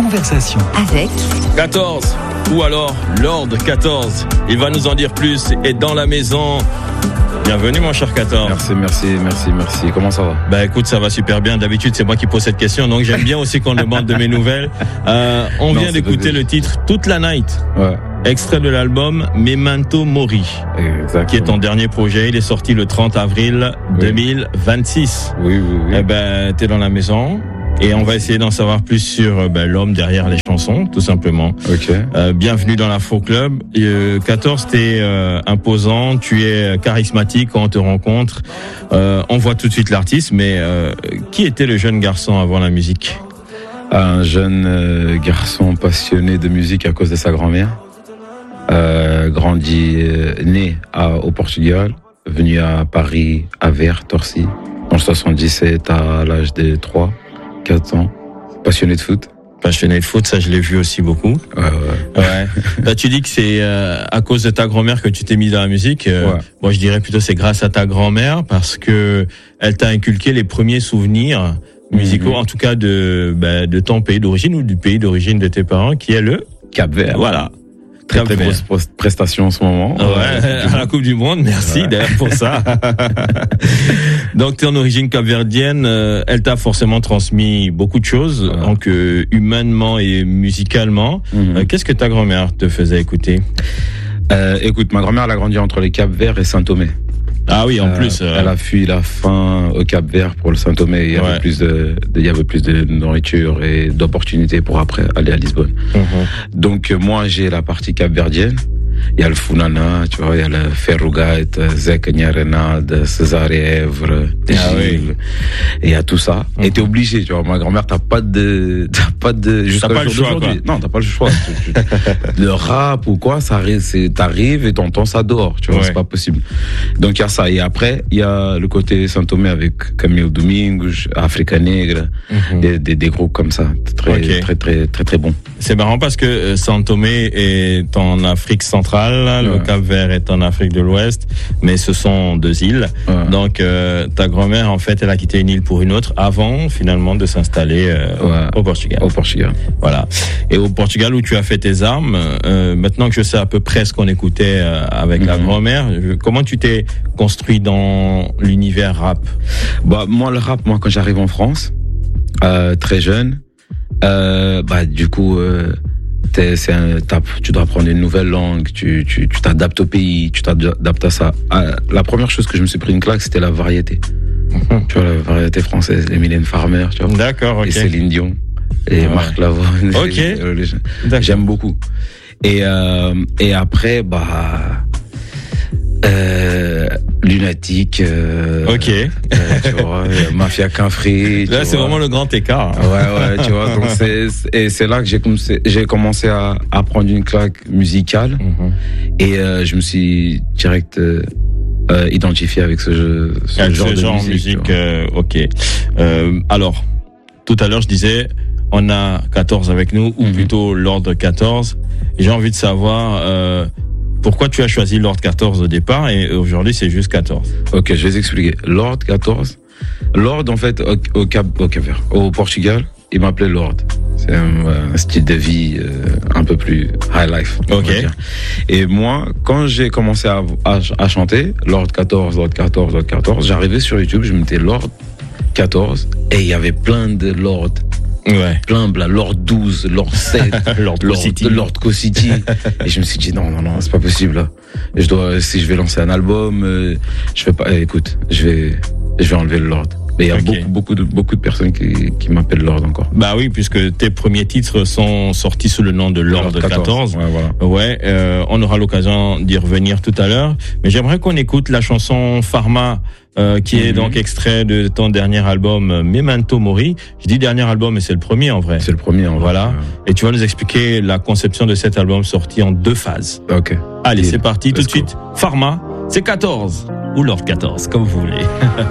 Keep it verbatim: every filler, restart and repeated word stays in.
conversation. Avec quatorze, ou alors Lord quatorze. Il va nous en dire plus et dans la maison. Bienvenue mon cher quatorze. Merci, merci, merci, merci. Comment ça va? Bah écoute, ça va super bien. D'habitude, c'est moi qui pose cette question, donc j'aime bien aussi qu'on demande de mes nouvelles. Euh, on non, vient d'écouter le titre Toute la Night. Ouais. Extrait de l'album Memento Mori. Exactement. Qui est ton dernier projet. Il est sorti le trente avril oui. deux mille vingt-six. Oui, oui, oui. Eh ben, t'es dans la maison. Et on va essayer d'en savoir plus sur ben, l'homme derrière les chansons, tout simplement. Ok. Euh, bienvenue dans l'Afro Club. Euh, quatorze, t'es euh, imposant, tu es charismatique quand on te rencontre. Euh, on voit tout de suite l'artiste, mais euh, qui était le jeune garçon avant la musique? Un jeune euh, garçon passionné de musique à cause de sa grand-mère. Euh, grandi, euh, né à, au Portugal, venu à Paris, à Vers, Torcy, en soixante-dix-sept à l'âge de trois, quatre ans, passionné de foot. Passionné de foot, ça je l'ai vu aussi beaucoup. Ouais, ouais. ouais. Là, tu dis que c'est euh, à cause de ta grand-mère que tu t'es mis dans la musique. Euh, ouais. Moi, je dirais plutôt c'est grâce à ta grand-mère parce que elle t'a inculqué les premiers souvenirs musicaux, mm-hmm. en tout cas de bah, de ton pays d'origine ou du pays d'origine de tes parents, qui est le Cap-Vert. Voilà. Très très grosse prestation en ce moment. Ouais, euh, à la Coupe du Monde, merci ouais. d'ailleurs pour ça. Donc tu es en origine capverdienne, euh, elle t'a forcément transmis beaucoup de choses, ouais. donc euh, humainement et musicalement. Mm-hmm. Euh, qu'est-ce que ta grand-mère te faisait écouter? euh, Écoute, ma grand-mère elle a grandi entre les Cap-Vert et Saint-Thomé. Ah oui, en euh, plus. Euh... Elle a fui la faim au Cap-Vert pour le Saint-Thomé. Il y avait ouais. plus de, de, il y avait plus de nourriture et d'opportunités pour après aller à Lisbonne. Mm-hmm. Donc moi j'ai la partie capverdienne. Il y a le Funana, tu vois, il y a le Ferrugat, Zek Nyarenad, César et Èvre, ah oui. Et il y a tout ça. Mm-hmm. Et t'es obligé, tu vois, ma grand-mère, t'as pas de, t'as pas de, jusqu'à le jour d'aujourd'hui. Non, t'as pas le choix. Le rap ou quoi, ça arrive, c'est, t'arrives et t'entends ça dehors, tu vois, ouais. c'est pas possible. Donc il y a ça. Et après, il y a le côté Saint-Thomé avec Camille Domingos, Africa Negre, mm-hmm. des, des, des groupes comme ça. Très, okay. très, très, très, très, très bon. C'est marrant parce que Saint-Thomé est en Afrique centrale. Le ouais. Cap-Vert est en Afrique de l'Ouest, mais ce sont deux îles. Ouais. Donc, euh, ta grand-mère, en fait, elle a quitté une île pour une autre avant, finalement, de s'installer euh, ouais. au Portugal. Au Portugal. Voilà. Et au Portugal, où tu as fait tes armes, euh, maintenant que je sais à peu près ce qu'on écoutait euh, avec mm-hmm. la grand-mère, je, comment tu t'es construit dans l'univers rap? Bah, moi, le rap, moi, quand j'arrive en France, euh, très jeune, euh, bah, du coup, euh, C'est un, tu dois apprendre une nouvelle langue, tu, tu, tu t'adaptes au pays, tu t'adaptes à ça. La première chose que je me suis pris une claque, c'était la variété. Mmh. Tu vois, la variété française, les Mylène Farmer, tu vois. D'accord, ok. Et Céline Dion, et ouais. Marc Lavoine. Ok. J'aime beaucoup. Et, euh, et après, bah, euh, Lunatique, euh, ok, euh, tu vois, Mafia Quinfree. Là, c'est vois. vraiment le grand écart. Ouais, ouais, tu vois. Donc c'est, et c'est là que j'ai commencé, j'ai commencé à, à prendre une claque musicale, mm-hmm. et euh, je me suis direct euh, euh, identifié avec ce, jeu, ce avec genre ce de genre musique. musique euh, ok. Euh, alors, tout à l'heure, je disais, on a quatorze avec nous, ou mm-hmm. plutôt Lord quatorze. J'ai envie de savoir. Euh, Pourquoi tu as choisi Lord quatorze au départ et aujourd'hui c'est juste quatorze? Ok, je vais vous expliquer. Lord quatorze, Lord en fait au, au Cap, au Cap Vert, au Portugal, il m'appelait Lord. C'est un, un style de vie euh, un peu plus high life. Ok. Et moi, quand j'ai commencé à, à, à chanter Lord quatorze, Lord quatorze, Lord quatorze, j'arrivais sur YouTube, je mettais Lord quatorze et il y avait plein de Lord. Ouais. Plein, bla, Lord douze, Lord sept, Lord Co-City. Lord Co-City. Et je me suis dit, non, non, non, c'est pas possible, là. Et je dois, si je vais lancer un album, euh, je vais pas, eh, écoute, je vais, je vais enlever le Lord. Mais il y a okay. beaucoup, beaucoup de, beaucoup de personnes qui, qui m'appellent Lord encore. Bah oui, puisque tes premiers titres sont sortis sous le nom de Lord, Lord quatorze. Ouais, voilà. Ouais, euh, on aura l'occasion d'y revenir tout à l'heure. Mais j'aimerais qu'on écoute la chanson Pharma, euh, qui mm-hmm. est donc extrait de ton dernier album Memento Mori. Je dis dernier album, mais c'est le premier en vrai. C'est le premier en vrai. Voilà. Et tu vas nous expliquer la conception de cet album sorti en deux phases. Ok. Allez, c'est parti. Let's tout de go. suite. Pharma, c'est quatorze. Ou Lord quatorze, comme vous voulez.